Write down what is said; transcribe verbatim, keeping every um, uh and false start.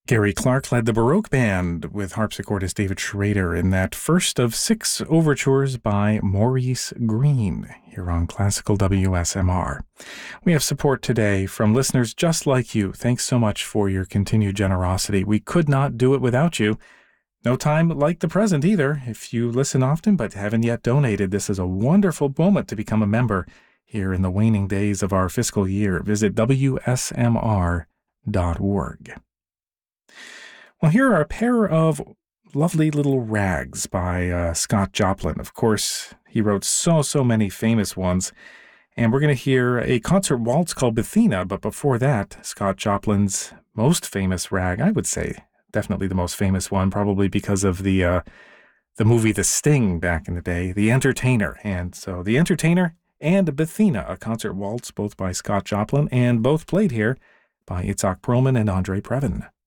Gary Clark led the Baroque band with harpsichordist David Schrader in that first of six overtures by Maurice Greene here on Classical W S M R. We have support today from listeners just like you. Thanks so much for your continued generosity. We could not do it without you. No time like the present either. If you listen often but haven't yet donated, this is a wonderful moment to become a member here in the waning days of our fiscal year. Visit W S M R dot org. Well, here are a pair of lovely little rags by uh, Scott Joplin. Of course, he wrote so, so many famous ones. And we're going to hear a concert waltz called Bethina. But before that, Scott Joplin's most famous rag, I would say, definitely the most famous one, probably because of the uh, the movie The Sting back in the day, The Entertainer. And so The Entertainer and Bethina, a concert waltz, both by Scott Joplin, and both played here by Itzhak Perlman and Andre Previn.